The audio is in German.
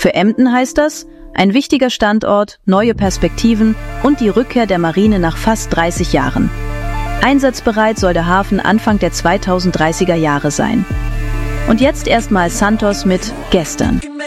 Für Emden heißt das, ein wichtiger Standort, neue Perspektiven und die Rückkehr der Marine nach fast 30 Jahren. Einsatzbereit soll der Hafen Anfang der 2030er Jahre sein. Und jetzt erstmal Santos mit Gestern.